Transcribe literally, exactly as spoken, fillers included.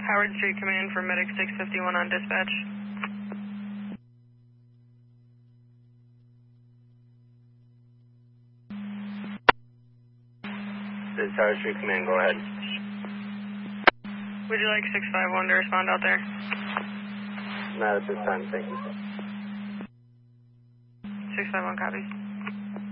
Howard Street Command for Medic six fifty-one on dispatch. This is Howard Street Command, go ahead. Would you like six five one to respond out there? Not at this time, thank you. six five one copies.